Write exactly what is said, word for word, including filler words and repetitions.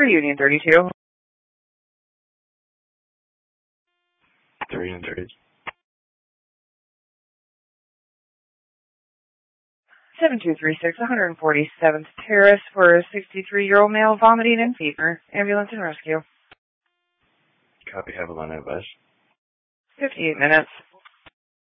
for Union thirty-two. three hundred. seven two three six, one forty-seventh Terrace for a sixty-three-year-old male vomiting and fever. Ambulance and rescue. Copy. Have a line advice. fifty-eight minutes.